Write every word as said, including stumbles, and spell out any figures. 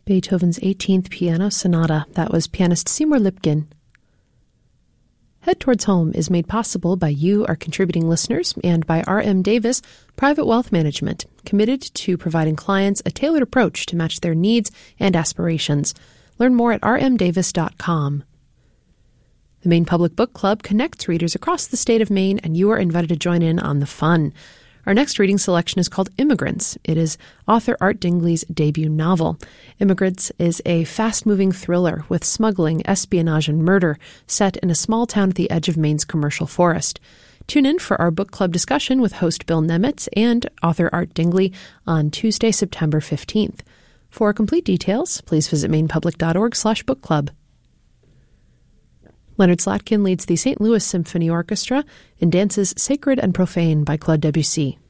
Beethoven's eighteenth Piano Sonata. That was pianist Seymour Lipkin. Head Towards Home is made possible by you, our contributing listeners, and by R M Davis Private Wealth Management, committed to providing clients a tailored approach to match their needs and aspirations. Learn more at r m davis dot com. The Maine Public Book Club connects readers across the state of Maine, and you are invited to join in on the fun. Our next reading selection is called Immigrants. It is author Art Dingley's debut novel. Immigrants is a fast-moving thriller with smuggling, espionage, and murder set in a small town at the edge of Maine's commercial forest. Tune in for our book club discussion with host Bill Nemitz and author Art Dingley on Tuesday, September fifteenth. For complete details, please visit mainepublic.org slash book club. Leonard Slatkin leads the Saint Louis Symphony Orchestra in dances Sacred and Profane by Claude Debussy.